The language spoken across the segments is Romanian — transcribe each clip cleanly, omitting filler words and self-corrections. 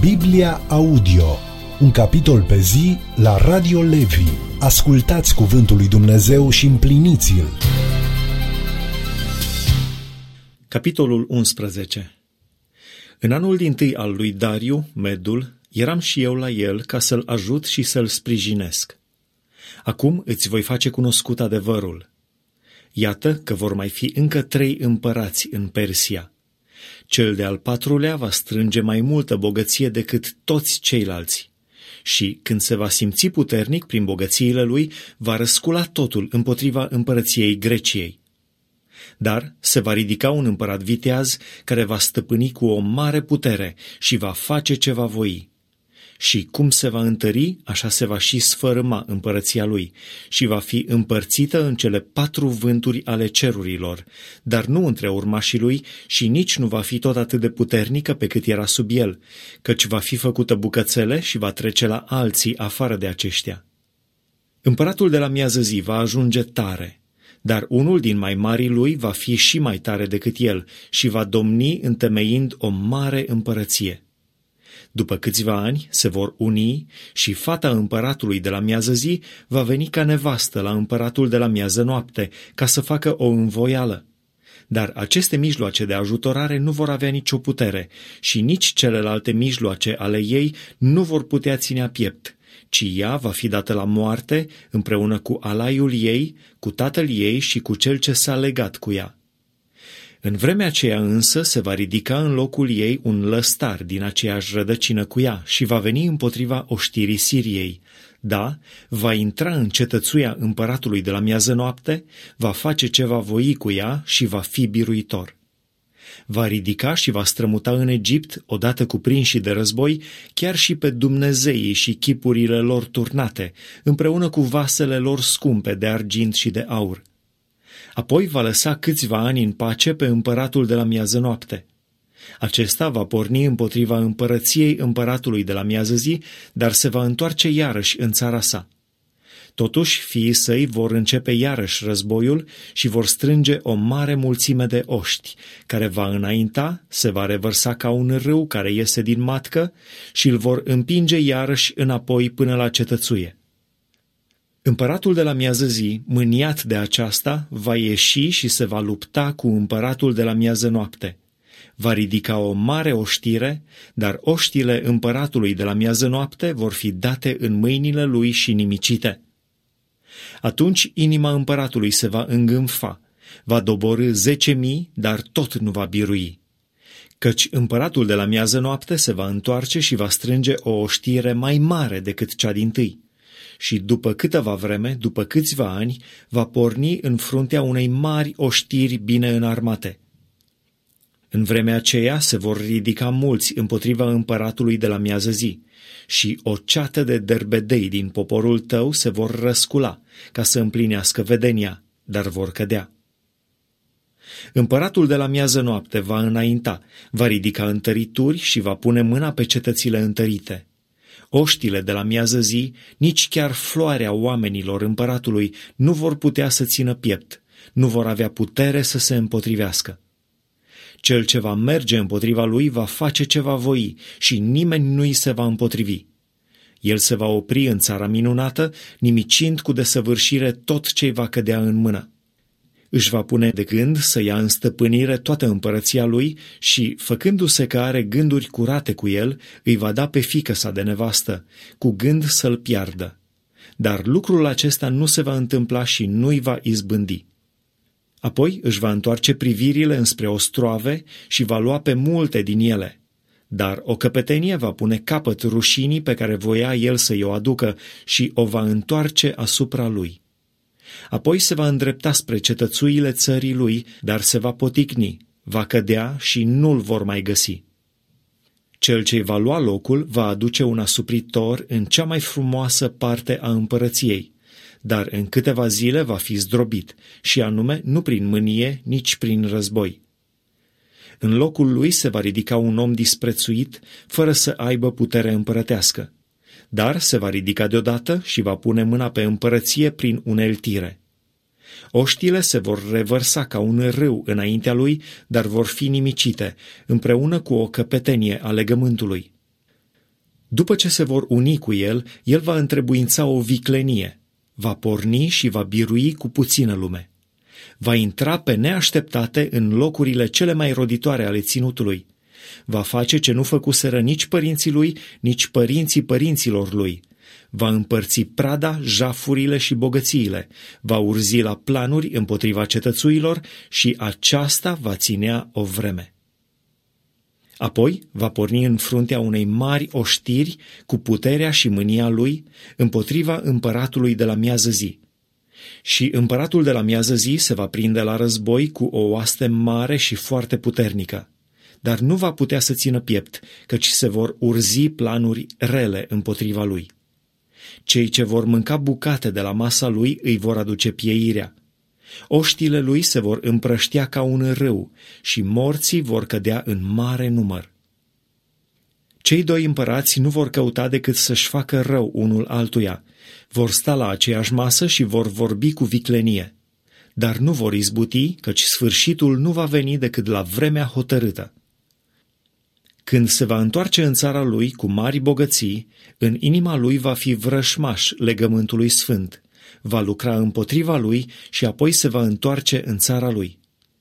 Biblia Audio, un capitol pe zi la Radio Levi. Ascultați cuvântul lui Dumnezeu și împliniți-l. Capitolul 11. În anul dintâi al lui Dariu, Medul, eram și eu la el ca să-l ajut și să-l sprijinesc. Acum îți voi face cunoscut adevărul. Iată că vor mai fi încă 3 împărați în Persia. Cel de-al 4-lea va strânge mai multă bogăție decât toți ceilalți și, când se va simți puternic prin bogățiile lui, va răscula totul împotriva împărăției Greciei. Dar se va ridica un împărat viteaz care va stăpâni cu o mare putere și va face ce va voi. Și cum se va întări, așa se va și sfărâma împărăția lui și va fi împărțită în cele 4 vânturi ale cerurilor, dar nu între urmașii lui și nici nu va fi tot atât de puternică pe cât era sub el, căci va fi făcută bucățele și va trece la alții afară de aceștia. Împăratul de la miază zi va ajunge tare, dar unul din mai marii lui va fi și mai tare decât el și va domni întemeind o mare împărăție. După câțiva ani se vor uni și fata împăratului de la miază zi va veni ca nevastă la împăratul de la miază noapte, ca să facă o învoială. Dar aceste mijloace de ajutorare nu vor avea nicio putere și nici celelalte mijloace ale ei nu vor putea ținea piept, ci ea va fi dată la moarte împreună cu alaiul ei, cu tatăl ei și cu cel ce s-a legat cu ea. În vremea aceea însă se va ridica în locul ei un lăstar din aceeași rădăcină cu ea și va veni împotriva oștirii Siriei. Da, va intra în cetățuia împăratului de la miază noapte, va face ce va voi cu ea și va fi biruitor. Va ridica și va strămuta în Egipt, odată cu prinșii de război, chiar și pe dumnezeii și chipurile lor turnate, împreună cu vasele lor scumpe de argint și de aur. Apoi va lăsa câțiva ani în pace pe împăratul de la miază noapte. Acesta va porni împotriva împărăției împăratului de la miază zi, dar se va întoarce iarăși în țara sa. Totuși, fiii săi vor începe iarăși războiul și vor strânge o mare mulțime de oști, care va înainta, se va revărsa ca un râu care iese din matcă și îl vor împinge iarăși înapoi până la cetățuie. Împăratul de la miază zi, mâniat de aceasta, va ieși și se va lupta cu împăratul de la miază noapte. Va ridica o mare oștire, dar oștile împăratului de la miază noapte vor fi date în mâinile lui și nimicite. Atunci inima împăratului se va îngânfa, va doborî 10.000, dar tot nu va birui. Căci împăratul de la miază noapte se va întoarce și va strânge o oștire mai mare decât cea dintâi. Și după câteva vreme, după câțiva ani, va porni în fruntea unei mari oștiri bine înarmate. În vremea aceea se vor ridica mulți împotriva împăratului de la miază zi și o ceată de derbedei din poporul tău se vor răscula ca să împlinească vedenia, dar vor cădea. Împăratul de la miază noapte va înainta, va ridica întărituri și va pune mâna pe cetățile întărite. Oștile de la miază zi, nici chiar floarea oamenilor împăratului nu vor putea să țină piept, nu vor avea putere să se împotrivească. Cel ce va merge împotriva lui va face ce va voi și nimeni nu îi se va împotrivi. El se va opri în țara minunată, nimicind cu desăvârșire tot ce-i va cădea în mână. Își va pune de gând să ia în stăpânire toată împărăția lui și, făcându-se că are gânduri curate cu el, îi va da pe fiică-sa de nevastă, cu gând să-l piardă. Dar lucrul acesta nu se va întâmpla și nu-i va izbândi. Apoi își va întoarce privirile înspre ostroave și va lua pe multe din ele. Dar o căpetenie va pune capăt rușinii pe care voia el să-i o aducă și o va întoarce asupra lui. Apoi se va îndrepta spre cetățuile țării lui, dar se va poticni, va cădea și nu-l vor mai găsi. Cel ce-i va lua locul va aduce un asupritor în cea mai frumoasă parte a împărăției, dar în câteva zile va fi zdrobit, și anume nu prin mânie, nici prin război. În locul lui se va ridica un om disprețuit, fără să aibă putere împărătească. Dar se va ridica deodată și va pune mâna pe împărăție prin uneltire. Oștile se vor revărsa ca un râu înaintea lui, dar vor fi nimicite, împreună cu o căpetenie a legământului. După ce se vor uni cu el, el va întrebuința o viclenie, va porni și va birui cu puțină lume. Va intra pe neașteptate în locurile cele mai roditoare ale ținutului. Va face ce nu făcuseră nici părinții lui, nici părinții părinților lui. Va împărți prada, jafurile și bogățiile, va urzi la planuri împotriva cetățuilor și aceasta va ținea o vreme. Apoi va porni în fruntea unei mari oștiri cu puterea și mânia lui împotriva împăratului de la miază zi. Și împăratul de la miază zi se va prinde la război cu o oaste mare și foarte puternică, dar nu va putea să țină piept, căci se vor urzi planuri rele împotriva lui. Cei ce vor mânca bucate de la masa lui îi vor aduce pieirea. Oștile lui se vor împrăștia ca un râu și morții vor cădea în mare număr. Cei doi împărați nu vor căuta decât să-și facă rău unul altuia, vor sta la aceeași masă și vor vorbi cu viclenie, dar nu vor izbuti, căci sfârșitul nu va veni decât la vremea hotărâtă. Când se va întoarce în țara lui cu mari bogății, în inima lui va fi vrășmaș legământului sfânt, va lucra împotriva lui și apoi se va întoarce în țara lui.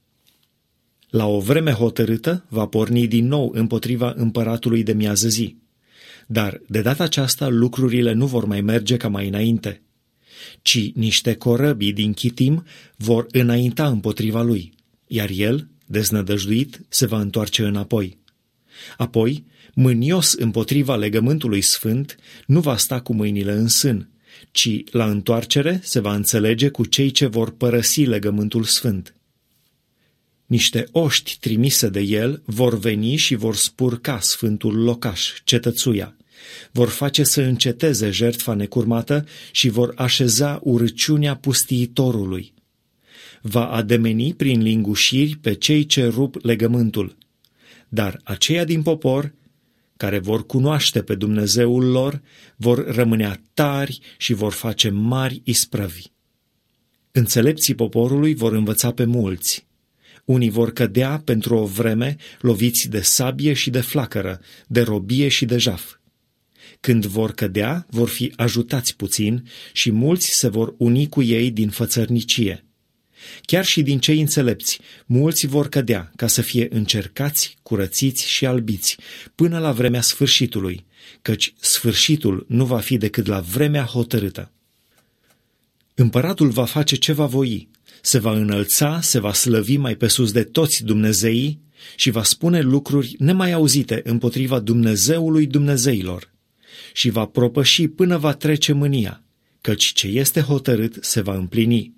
La o vreme hotărâtă va porni din nou împotriva împăratului de miază zi, dar de data aceasta lucrurile nu vor mai merge ca mai înainte, ci niște corăbii din Chitim vor înainta împotriva lui, iar el, deznădăjduit, se va întoarce înapoi. Apoi, mânios împotriva legământului sfânt, nu va sta cu mâinile în sân, ci la întoarcere se va înțelege cu cei ce vor părăsi legământul sfânt. Niște oști trimise de el vor veni și vor spurca sfântul locaș, cetățuia, vor face să înceteze jertfa necurmată și vor așeza urăciunea pustiitorului. Va ademeni prin lingușiri pe cei ce rup legământul, dar aceia din popor, care vor cunoaște pe Dumnezeul lor, vor rămânea tari și vor face mari isprăvi. Înțelepții poporului vor învăța pe mulți. Unii vor cădea pentru o vreme loviți de sabie și de flacără, de robie și de jaf. Când vor cădea, vor fi ajutați puțin și mulți se vor uni cu ei din fățărnicie. Chiar și din cei înțelepți, mulți vor cădea ca să fie încercați, curățiți și albiți până la vremea sfârșitului, căci sfârșitul nu va fi decât la vremea hotărâtă. Împăratul va face ce va voi, se va înălța, se va slăvi mai pe sus de toți dumnezeii și va spune lucruri nemai auzite împotriva Dumnezeului dumnezeilor și va propăși până va trece mânia, căci ce este hotărât se va împlini.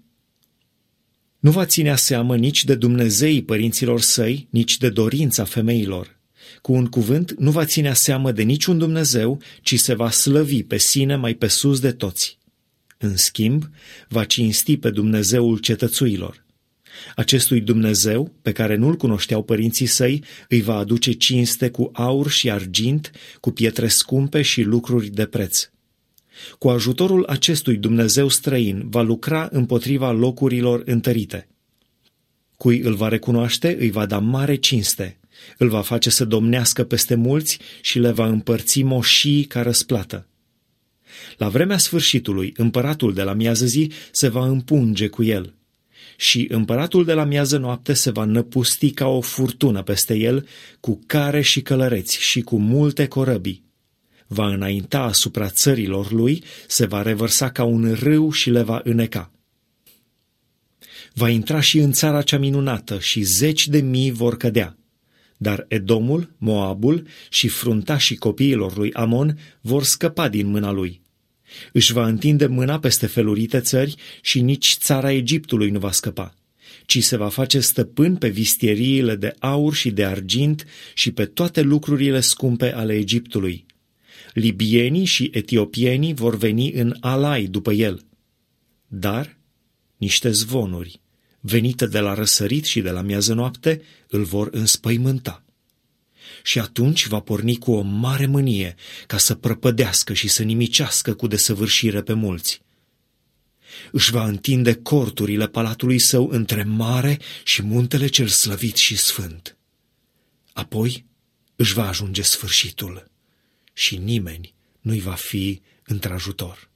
Nu va ținea seamă nici de dumnezeii părinților săi, nici de dorința femeilor. Cu un cuvânt, nu va ținea seamă de niciun Dumnezeu, ci se va slăvi pe sine mai pe sus de toți. În schimb, va cinsti pe Dumnezeul cetățuilor. Acestui Dumnezeu, pe care nu-l cunoșteau părinții săi, îi va aduce cinste cu aur și argint, cu pietre scumpe și lucruri de preț. Cu ajutorul acestui Dumnezeu străin va lucra împotriva locurilor întărite. Cui îl va recunoaște îi va da mare cinste, îl va face să domnească peste mulți și le va împărți moșii ca răsplată. La vremea sfârșitului, împăratul de la miază zi se va împunge cu el și împăratul de la miază noapte se va năpusti ca o furtună peste el, cu care și călăreți și cu multe corăbii. Va înainta asupra țărilor lui, se va revărsa ca un râu și le va îneca. Va intra și în țara cea minunată și 10.000 vor cădea, dar Edomul, Moabul și fruntașii copiilor lui Amon vor scăpa din mâna lui. Își va întinde mâna peste felurite țări și nici țara Egiptului nu va scăpa, ci se va face stăpân pe vistieriile de aur și de argint și pe toate lucrurile scumpe ale Egiptului. Libienii și etiopienii vor veni în alai după el. Dar niște zvonuri, venite de la răsărit și de la miază noapte, îl vor înspăimânta. Și atunci va porni cu o mare mânie ca să prăpădească și să nimicească cu desăvârșire pe mulți. Își va întinde corturile palatului său între mare și muntele cel slăvit și sfânt. Apoi își va ajunge sfârșitul și nimeni nu-i va fi într-ajutor.